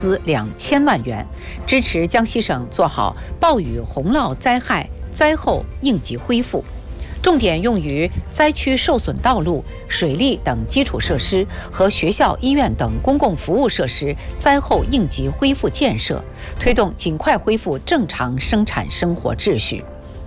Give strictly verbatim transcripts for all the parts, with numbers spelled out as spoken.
资两千万元，支持江西省做好暴雨洪涝灾害灾后应急恢复，重点用于灾区受损道路、水利等基础设施和学校、医院等公共服务设施灾后应急恢复建设，推动尽快恢复正常生产生活秩序。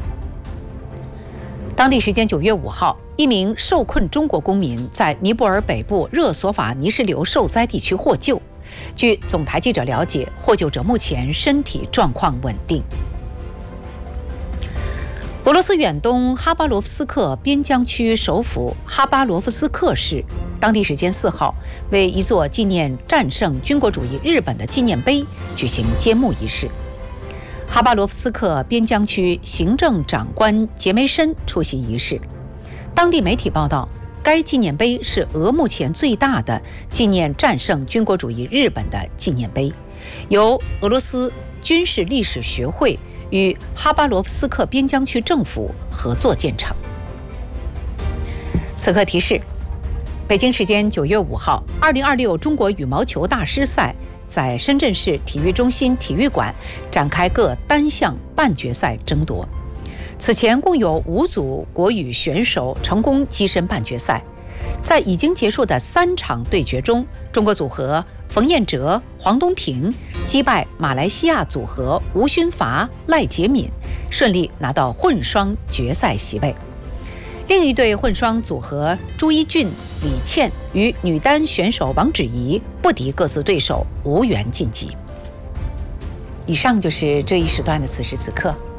当地时间九月五号，一名受困中国公民在尼泊尔北部热索法泥石流受灾地区获救。据总台记者了解，获救者目前身体状况稳定。俄罗斯远东哈巴罗夫斯克边疆区首府哈巴罗夫斯克市，当地时间四号为一座纪念战胜军国主义日本的纪念碑举行揭幕仪式。哈巴罗夫斯克边疆区行政长官杰梅申出席仪式。当地媒体报道，该纪念碑是俄目前最大的纪念战胜军国主义日本的纪念碑，由俄罗斯军事历史学会与哈巴罗夫斯克边疆区政府合作建成。此刻提示：北京时间九月五号，二零二六中国羽毛球大师赛在深圳市体育中心体育馆展开各单项半决赛争夺。此前共有五组国羽选手成功跻身半决赛。在已经结束的三场对决中，中国组合冯彦哲、黄东萍击败马来西亚组合吴勋发、赖洁敏，顺利拿到混双决赛席位。另一对混双组合朱一俊、李倩与女单选手王芷怡不敌各自对手，无缘晋级。以上就是这一时段的此时此刻。